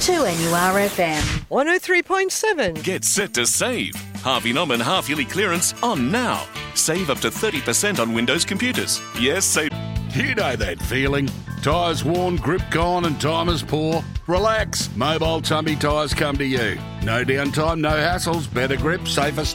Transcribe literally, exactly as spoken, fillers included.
to N U R F M. one oh three point seven. Get set to save. Harvey Norman half-yearly clearance on now. Save up to thirty percent on Windows computers. Yes, save... You know that feeling. Tyres worn, grip gone and time is poor. Relax. Mobile Tumby Tyres come to you. No downtime, no hassles, better grip, safer